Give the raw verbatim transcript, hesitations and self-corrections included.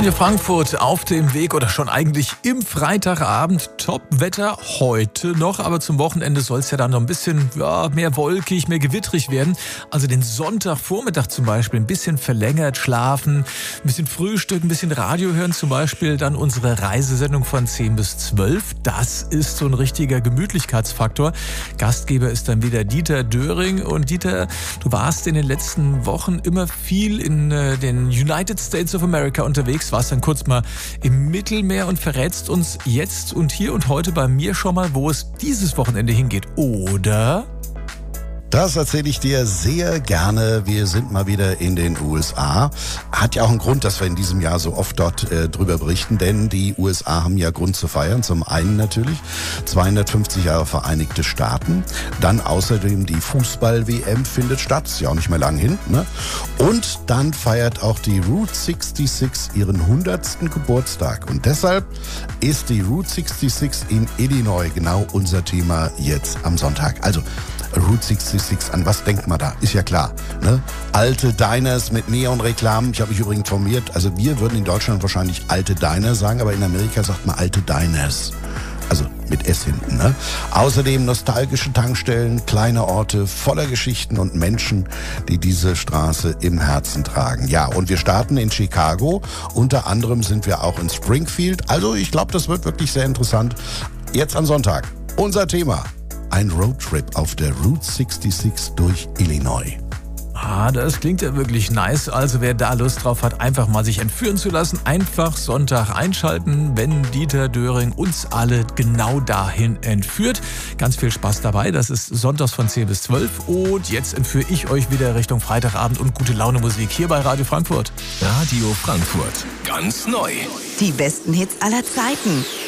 Radio Frankfurt auf dem Weg oder schon eigentlich im Freitagabend. Top-Wetter heute noch, aber zum Wochenende soll es ja dann noch ein bisschen ja, mehr wolkig, mehr gewittrig werden. Also den Sonntagvormittag zum Beispiel ein bisschen verlängert schlafen, ein bisschen Frühstück, ein bisschen Radio hören, zum Beispiel dann unsere Reisesendung von zehn bis zwölf. Das ist so ein richtiger Gemütlichkeitsfaktor. Gastgeber ist dann wieder Dieter Döring. Und Dieter, du warst in den letzten Wochen immer viel in äh, den United States of America unterwegs, warst dann kurz mal im Mittelmeer und verrätst uns jetzt und hier und heute bei mir schon mal, wo es dieses Wochenende hingeht, oder? Das erzähle ich dir sehr gerne. Wir sind mal wieder in den U S A. Hat ja auch einen Grund, dass wir in diesem Jahr so oft dort äh, drüber berichten, denn die U S A haben ja Grund zu feiern. Zum einen natürlich zweihundertfünfzig Jahre Vereinigte Staaten. Dann außerdem die Fußball-W M findet statt. Ist ja auch nicht mehr lang hin, ne? Und dann feiert auch die Route sechsundsechzig ihren hundertsten Geburtstag. Und deshalb ist die Route sechsundsechzig in Illinois genau unser Thema jetzt am Sonntag. Also Route sechsundsechzig, an was denkt man da? Ist ja klar, ne? Alte Diners mit Neonreklamen. Ich habe mich übrigens informiert, also wir würden in Deutschland wahrscheinlich alte Diner sagen, aber in Amerika sagt man alte Diners. Also mit S hinten, ne? Außerdem nostalgische Tankstellen, kleine Orte voller Geschichten und Menschen, die diese Straße im Herzen tragen. Ja, und wir starten in Chicago. Unter anderem sind wir auch in Springfield. Also ich glaube, das wird wirklich sehr interessant. Jetzt am Sonntag unser Thema. Ein Roadtrip auf der Route sechsundsechzig durch Illinois. Ah, das klingt ja wirklich nice. Also wer da Lust drauf hat, einfach mal sich entführen zu lassen, einfach Sonntag einschalten, wenn Dieter Döring uns alle genau dahin entführt. Ganz viel Spaß dabei. Das ist sonntags von zehn bis zwölf. Und jetzt entführe ich euch wieder Richtung Freitagabend und gute Laune Musik hier bei Radio Frankfurt. Radio Frankfurt. Ganz neu. Die besten Hits aller Zeiten.